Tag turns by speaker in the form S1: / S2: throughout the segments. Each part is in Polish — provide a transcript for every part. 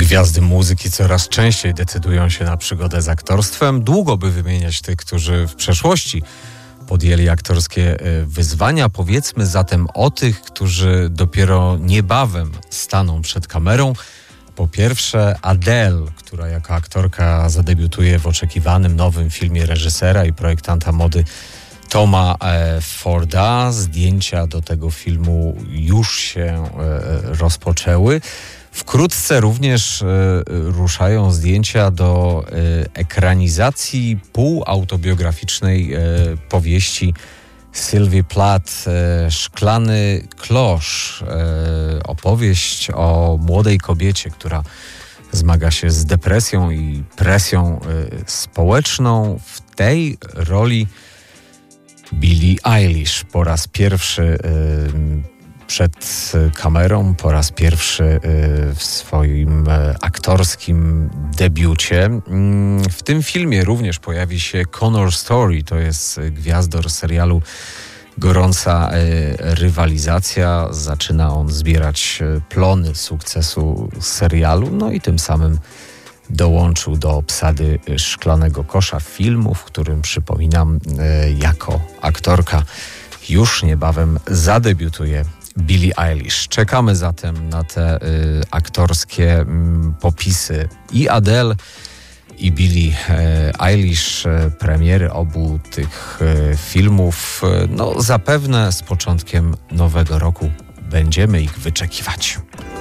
S1: Gwiazdy muzyki coraz częściej decydują się na przygodę z aktorstwem. Długo by wymieniać tych, którzy w przeszłości podjęli aktorskie wyzwania. Powiedzmy zatem o tych, którzy dopiero niebawem staną przed kamerą. Po pierwsze Adele, która jako aktorka zadebiutuje w oczekiwanym nowym filmie reżysera i projektanta mody Toma Forda. Zdjęcia do tego filmu już się rozpoczęły. Wkrótce również ruszają zdjęcia do ekranizacji półautobiograficznej powieści Sylwii Plath Szklany klosz. Opowieść o młodej kobiecie, która zmaga się z depresją i presją społeczną. W tej roli Billie Eilish po raz pierwszy przed kamerą, po raz pierwszy w swoim aktorskim debiucie. W tym filmie również pojawi się Connor Story, to jest gwiazdor serialu Gorąca rywalizacja. Zaczyna on zbierać plony sukcesu serialu, no i tym samym dołączył do obsady Szklanego kosza filmu, w którym, przypominam, jako aktorka już niebawem zadebiutuje Billie Eilish. Czekamy zatem na te aktorskie popisy i Adele, i Billie Eilish. Premiery obu tych filmów, no zapewne z początkiem nowego roku będziemy ich wyczekiwać.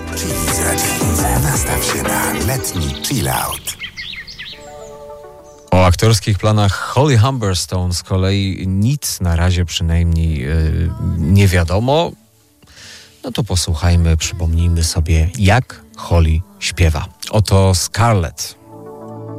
S2: Nastaw się na letni chill out.
S1: O aktorskich planach Holly Humberstone z kolei nic na razie przynajmniej nie wiadomo. No to posłuchajmy, przypomnijmy sobie, jak Holly śpiewa. Oto Scarlett.